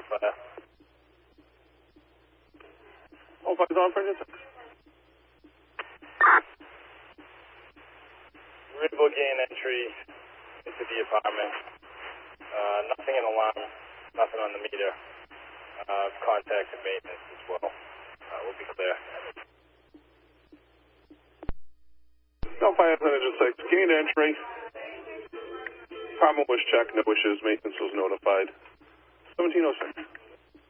fire. All fires on for engine 6. Rear gain entry into the apartment. Nothing in alarm, nothing on the meter. Contacted maintenance as well. We'll be clear. All fires on engine 6. Gained entry. Apartment was checked, no issues. Maintenance was notified. 1706.